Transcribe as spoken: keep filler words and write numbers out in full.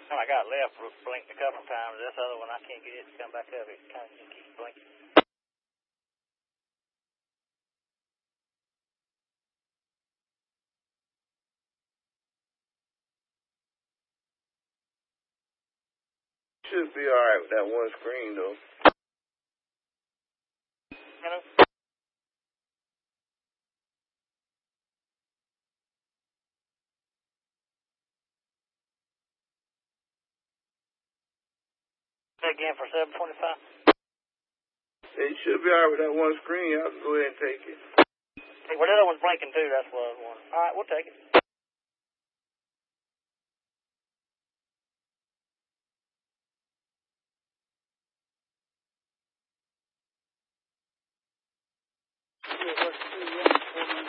I got left, blinked a couple times. This other one, I can't get it to come back up. It kind of keeps blinking. Should be alright with that one screen, though. Hello? Say again for seven twenty-five? It should be alright with that one screen. Y'all can go ahead and take it. Hey, well, the other one's blinking, too. That's what I was wondering. All right, we'll take it.